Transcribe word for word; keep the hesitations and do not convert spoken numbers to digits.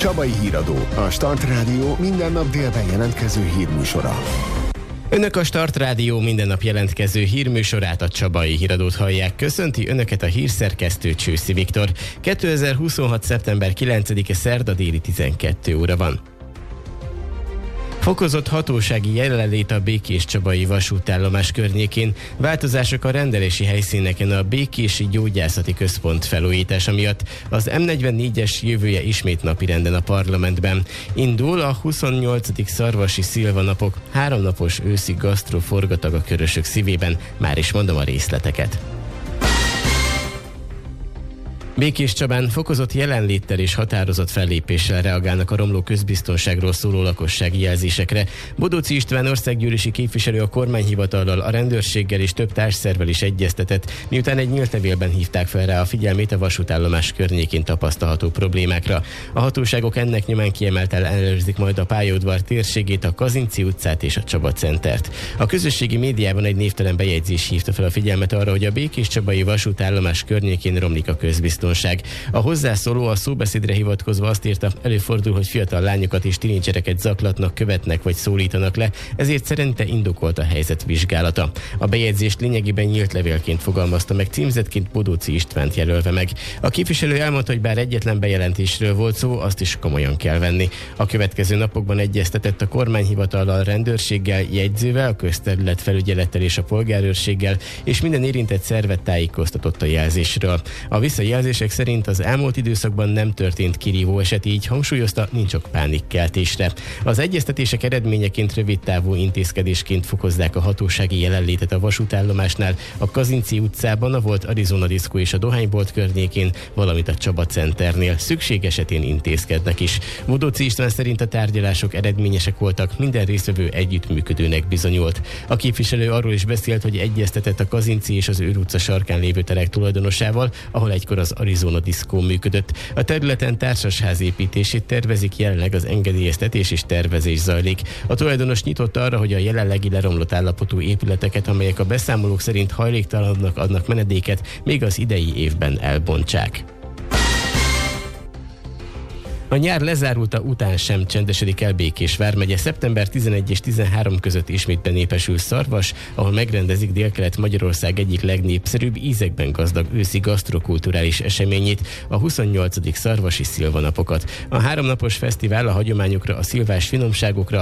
Csabai Híradó, a Start Rádió minden nap délben jelentkező hírműsora. Önök a Start Rádió minden nap jelentkező hírműsorát, a Csabai Híradót hallják. Köszönti Önöket a hírszerkesztő Csőszi Viktor. kétezer-huszonhat. szeptember kilencedike szerda déli tizenkét óra van. Fokozott hatósági jelenlét a Békés-Csabai vasútállomás környékén, változások a rendelési helyszíneken a Békési Gyógyászati Központ felújítása miatt. Az em negyvennégyes jövője ismét napirenden a parlamentben. Indul a huszonnyolcadik szarvasi szilvanapok, háromnapos őszi gasztroforgatag a Körösök szívében. Már is mondom a részleteket. Békéscsabán fokozott jelenléttel és határozott fellépéssel reagálnak a romló közbiztonságról szóló lakossági jelzésekre. Bodóczy István országgyűlési képviselő a kormányhivatallal, a rendőrséggel és több társszervvel is egyeztetett, miután egy nyílt levélben hívták fel rá a figyelmét a vasútállomás környékén tapasztalható problémákra. A hatóságok ennek nyomán kiemelten ellenőrzik majd a pályaudvar térségét, a Kazinczy utcát és a Csaba Centert. A közösségi médiában egy névtelen bejegyzés hívta fel a figyelmet arra, hogy a Békéscsabai vasútállomás környékén romlik a közbiztonság. A hozzászóló a szóbeszédre hivatkozva azt írta, előfordul, hogy fiatal lányokat és tinédzsereket zaklatnak, követnek vagy szólítanak le, ezért szerinte indokolt a helyzet vizsgálata. A bejegyzést lényegében nyílt levélként fogalmazta meg, címzetként Bodóczy Istvánt jelölve meg. A képviselő elmondta, hogy bár egyetlen bejelentésről volt szó, azt is komolyan kell venni. A következő napokban egyeztetett a kormányhivatallal, rendőrséggel, jegyzővel, a közterület felügyelettel és a polgárőrséggel, és minden érintett szervet tájékoztatott a jelzésről. A visszajelzés szerint az elmúlt időszakban nem történt kirívó eset, így hangsúlyozta, nincs ok pánikkeltésre. Az egyeztetések eredményeként rövidtávú intézkedésként fokozzák a hatósági jelenlétet a vasútállomásnál, a Kazinczy utcában, a volt Arizona diszkó és a dohánybolt környékén, valamint a Csaba Centernél. Szükség esetén intézkednek is. Bodóczy István szerint a tárgyalások eredményesek voltak, minden résztvevő együttműködőnek bizonyult. A képviselő arról is beszélt, hogy egyeztetett a Kazinczy és az Őr utca sarkán lévő terek tulajdonosával, ahol egykor az Arizona diszkó működött. A területen társasház építését tervezik, jelenleg az engedélyeztetés és tervezés zajlik. A tulajdonos nyitott arra, hogy a jelenlegi leromlott állapotú épületeket, amelyek a beszámolók szerint hajléktalannak adnak menedéket, még az idei évben elbontsák. A nyár lezárulta után sem csendesedik el Békés vármegye. szeptember tizenegy és tizenhárom között ismét benépesül Szarvas, ahol megrendezik Délkelet-Magyarország egyik legnépszerűbb, ízekben gazdag őszi gasztrokulturális eseményét, a huszonnyolcadik szarvasi szilvanapokat. A háromnapos fesztivál a hagyományokra, a szilvás finomságokra,